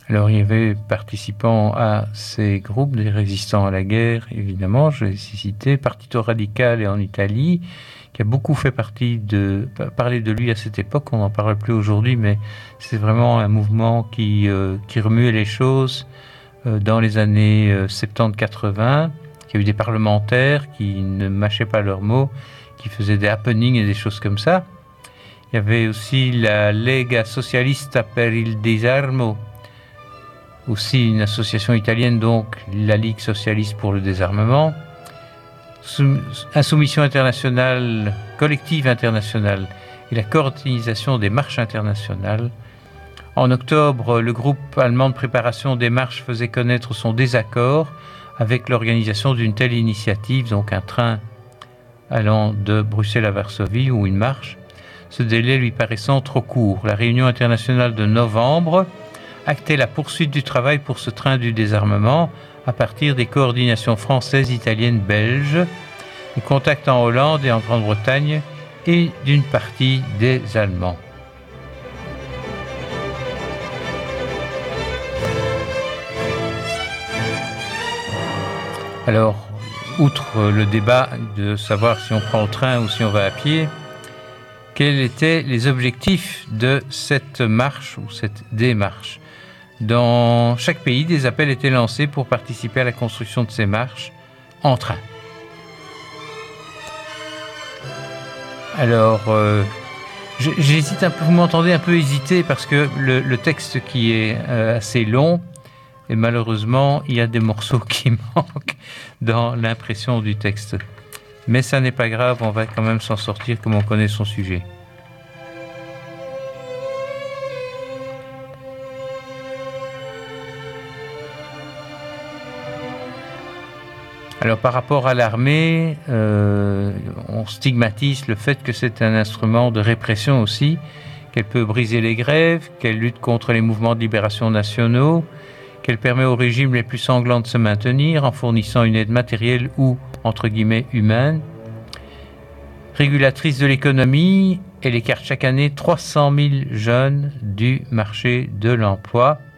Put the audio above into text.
Alors, il y avait participant à ces groupes des résistants à la guerre, évidemment, je les ai cités, Partito Radicale en Italie, qui a beaucoup fait parler de lui à cette époque, on n'en parle plus aujourd'hui, mais c'est vraiment un mouvement qui remuait les choses dans les années 70-80, qui a eu des parlementaires qui ne mâchaient pas leurs mots, qui faisaient des happenings et des choses comme ça. Il y avait aussi la Lega Socialista per il Disarmo, aussi une association italienne, donc la Ligue socialiste pour le désarmement. Insoumission internationale, collective internationale et la coordination des marches internationales. En octobre, le groupe allemand de préparation des marches faisait connaître son désaccord avec l'organisation d'une telle initiative, donc un train allant de Bruxelles à Varsovie ou une marche, ce délai lui paraissant trop court. La réunion internationale de novembre actait la poursuite du travail pour ce train du désarmement à partir des coordinations françaises, italiennes, belges, des contacts en Hollande et en Grande-Bretagne et d'une partie des Allemands. Alors, outre le débat de savoir si on prend le train ou si on va à pied, quels étaient les objectifs de cette marche ou cette démarche ? Dans chaque pays, des appels étaient lancés pour participer à la construction de ces marches en train. Alors, j'hésite un peu, vous m'entendez un peu hésiter parce que le texte qui est assez long, et malheureusement, il y a des morceaux qui manquent dans l'impression du texte. Mais ça n'est pas grave, on va quand même s'en sortir comme on connaît son sujet. Alors par rapport à l'armée, on stigmatise le fait que c'est un instrument de répression aussi, qu'elle peut briser les grèves, qu'elle lutte contre les mouvements de libération nationaux, qu'elle permet aux régimes les plus sanglants de se maintenir en fournissant une aide matérielle ou, entre guillemets, humaine. Régulatrice de l'économie, elle écarte chaque année 300 000 jeunes du marché de l'emploi.